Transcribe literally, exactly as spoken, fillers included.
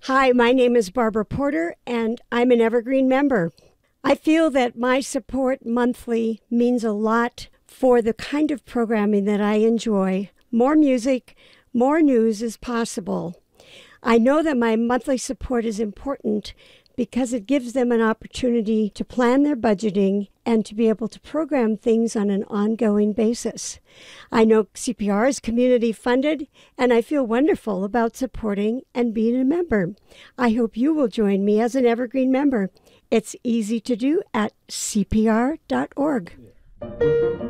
Hi, my name is Barbara Porter, and I'm an Evergreen member. I feel that my support monthly means a lot for the kind of programming that I enjoy. More music, more news is possible. I know that my monthly support is important because it gives them an opportunity to plan their budgeting and to be able to program things on an ongoing basis. I know C P R is community funded, and I feel wonderful about supporting and being a member. I hope you will join me as an Evergreen member. It's easy to do at C P R dot org.